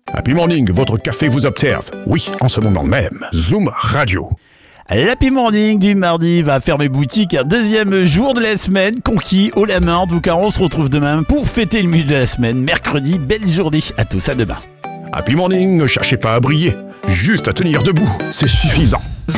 Happy Morning, votre café vous observe. Oui, en ce moment même. Zoom Radio. L'Happy Morning du mardi va fermer boutique. Deuxième jour de la semaine, conquis haut la main. En tout cas, on se retrouve demain pour fêter le milieu de la semaine. Mercredi, belle journée. À tous, à demain. Happy Morning, ne cherchez pas à briller. Juste à tenir debout, c'est suffisant.